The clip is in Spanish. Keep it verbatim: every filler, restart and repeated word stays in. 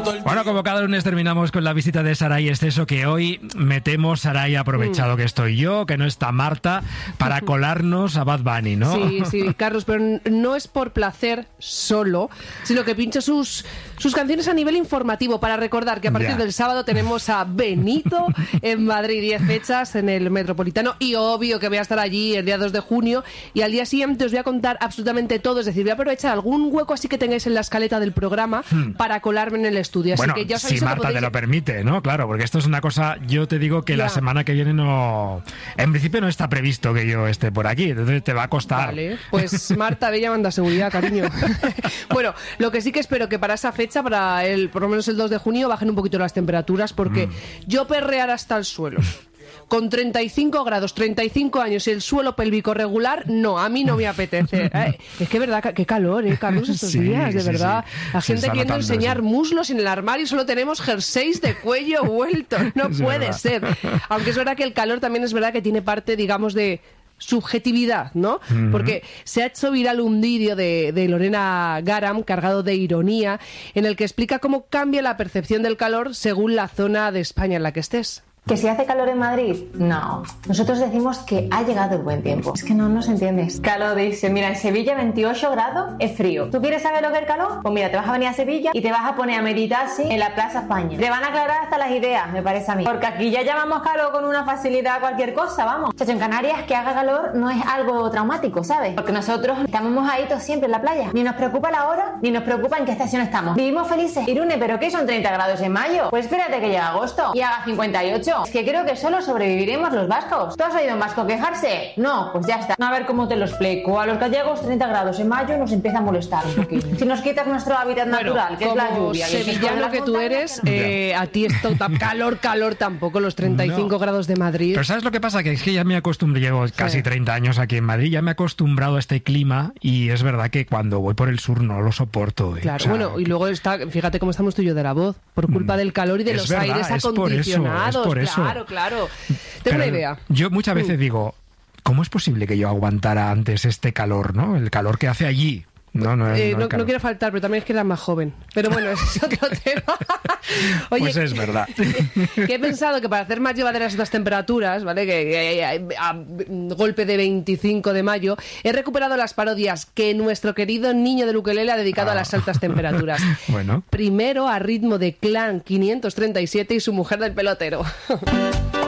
Bueno, como cada lunes terminamos con la visita de Saray Esteso, que hoy me temo, Saray, ha aprovechado mm. que estoy yo, que no está Marta, para colarnos a Bad Bunny, ¿no? Sí, sí, Carlos, pero no es por placer solo, sino que pincho sus, sus canciones a nivel informativo, para recordar que a partir ya. del sábado tenemos a Benito en Madrid, diez fechas en el Metropolitano, y obvio que voy a estar allí el día dos de junio, y al día siguiente os voy a contar absolutamente todo, es decir, voy a aprovechar algún hueco así que tengáis en la escaleta del programa hmm. para colarme en el estudio. Así bueno, que ya os si Marta podéis... te lo permite, ¿no? Claro, porque esto es una cosa, yo te digo que ya. la semana que viene no... En principio no está previsto que yo esté por aquí, entonces te va a costar. Vale, pues Marta, Bella manda seguridad, cariño. Bueno, lo que sí que espero que para esa fecha, para el por lo menos el dos de junio, bajen un poquito las temperaturas, porque mm. yo perrear hasta el suelo con treinta y cinco grados, treinta y cinco años y el suelo pélvico regular, no, a mí no me apetece. Eh, es que es verdad, qué calor, ¿eh, Carlos, estos sí, días, de sí, verdad. Sí. La gente queriendo enseñar eso. muslos en el armario, solo tenemos jerseys de cuello vueltos. No es puede verdad. ser. Aunque es verdad que el calor también es verdad que tiene parte, digamos, de subjetividad, ¿no? Uh-huh. Porque se ha hecho viral un vídeo de, de Lorena Garam cargado de ironía, en el que explica cómo cambia la percepción del calor según la zona de España en la que estés. ¿Que si hace calor en Madrid? No. Nosotros decimos que ha llegado el buen tiempo. Es que no nos entiendes. Calor dice, mira, en Sevilla veintiocho grados es frío. ¿Tú quieres saber lo que es el calor? Pues mira, te vas a venir a Sevilla y te vas a poner a meditar así en la Plaza España. Te van a aclarar hasta las ideas, me parece a mí. Porque aquí ya llamamos calor con una facilidad a cualquier cosa, vamos. Chacho, en Canarias que haga calor no es algo traumático, ¿sabes? Porque nosotros estamos mojaditos siempre en la playa. Ni nos preocupa la hora, ni nos preocupa en qué estación estamos. Vivimos felices. Irune, ¿pero qué son treinta grados en mayo? Pues espérate que llegue agosto y haga cincuenta y ocho. Es que creo que solo sobreviviremos los vascos. ¿Tú has oído un vasco quejarse? No, pues ya está. A ver cómo te lo explico. A los gallegos treinta grados en mayo nos empieza a molestar un poquito. Si nos quitas nuestro hábitat bueno, natural, que es la lluvia. Sevillano que tú eres, eh, a ti esto calor, calor tampoco, los treinta y cinco no. grados de Madrid. Pero ¿sabes lo que pasa? Que es que ya me acostumbré, llevo sí. casi treinta años aquí en Madrid, ya me he acostumbrado a este clima y es verdad que cuando voy por el sur no lo soporto. Eh. Claro, o sea, bueno, y luego está, fíjate cómo estamos tú y yo de la voz, por culpa del calor y de los verdad, aires es acondicionados. Por eso, es por claro, eso. claro. Tengo Pero una idea. Yo muchas veces mm. digo, ¿cómo es posible que yo aguantara antes este calor, ¿no? El calor que hace allí. No, no, eh, no, no, no quiero faltar, pero también es que era más joven. Pero bueno, ese es otro tema. Oye, pues es verdad. Que he pensado que para hacer más llevaderas estas temperaturas, ¿vale? Que, que a, a, a golpe de veinticinco de mayo, he recuperado las parodias que nuestro querido niño del ukelele ha dedicado ah. a las altas temperaturas. Bueno. Primero a ritmo de Clan quinientos treinta y siete y su mujer del pelotero.